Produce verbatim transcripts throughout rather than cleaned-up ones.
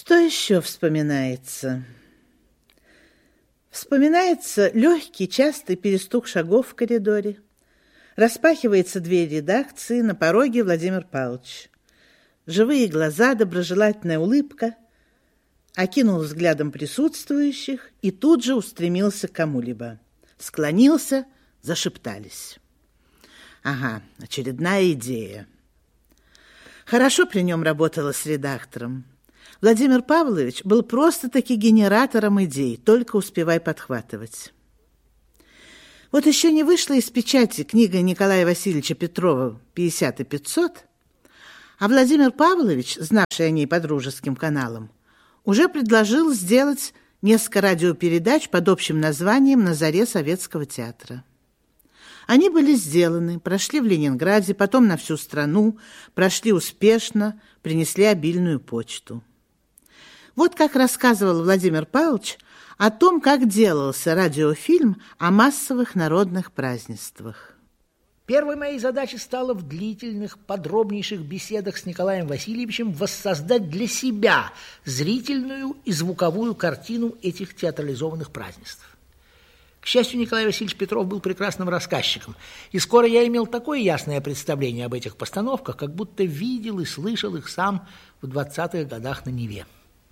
Что еще вспоминается? Вспоминается легкий, частый перестук шагов в коридоре. Распахивается дверь редакции, на пороге Владимир Павлович. Живые глаза, доброжелательная улыбка. Окинул взглядом присутствующих и тут же устремился к кому-либо. Склонился, зашептались. Ага, очередная идея. Хорошо при нем работала с редактором. Владимир Павлович был просто-таки генератором идей, только успевай подхватывать. Вот еще не вышла из печати книга Николая Васильевича Петрова «пятьдесят и пятьсот», а Владимир Павлович, знавший о ней по дружеским каналам, уже предложил сделать несколько радиопередач под общим названием «На заре советского театра». Они были сделаны, прошли в Ленинграде, потом на всю страну, прошли успешно, принесли обильную почту. Вот как рассказывал Владимир Павлович о том, как делался радиофильм о массовых народных празднествах. Первой моей задачей стало в длительных, подробнейших беседах с Николаем Васильевичем воссоздать для себя зрительную и звуковую картину этих театрализованных празднеств. К счастью, Николай Васильевич Петров был прекрасным рассказчиком, и скоро я имел такое ясное представление об этих постановках, как будто видел и слышал их сам в двадцатых годах на Неве.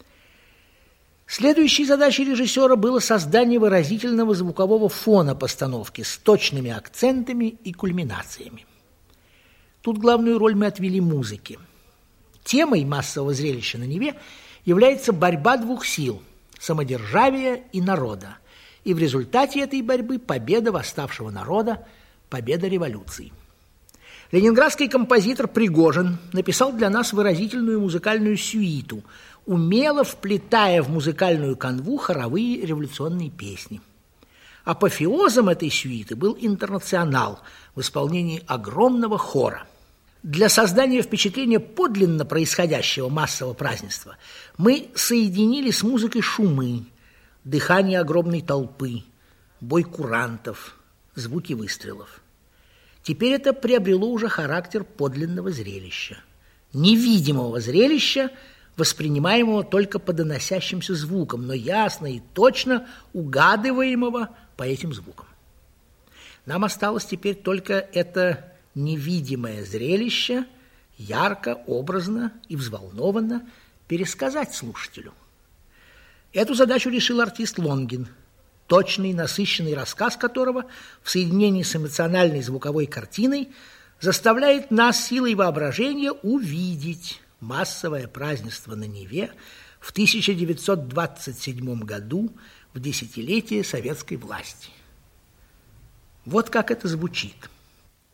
Следующей задачей режиссера было создание выразительного звукового фона постановки с точными акцентами и кульминациями. Тут главную роль мы отвели музыке. Темой массового зрелища на Неве является борьба двух сил – самодержавия и народа. И в результате этой борьбы победа восставшего народа, победа революции. Ленинградский композитор Пригожин написал для нас выразительную музыкальную сюиту, умело вплетая в музыкальную канву хоровые революционные песни. Апофеозом этой сюиты был «Интернационал» в исполнении огромного хора. Для создания впечатления подлинно происходящего массового празднества мы соединили с музыкой шумы, дыхание огромной толпы, бой курантов, звуки выстрелов. Теперь это приобрело уже характер подлинного зрелища, невидимого зрелища, воспринимаемого только по доносящимся звукам, но ясно и точно угадываемого по этим звукам. Нам осталось теперь только это невидимое зрелище ярко, образно и взволнованно пересказать слушателю. Эту задачу решил артист Лонгин, точный, насыщенный рассказ которого в соединении с эмоциональной звуковой картиной заставляет нас силой воображения увидеть массовое празднество на Неве в тысяча девятьсот двадцать седьмом году, в десятилетие советской власти. Вот как это звучит.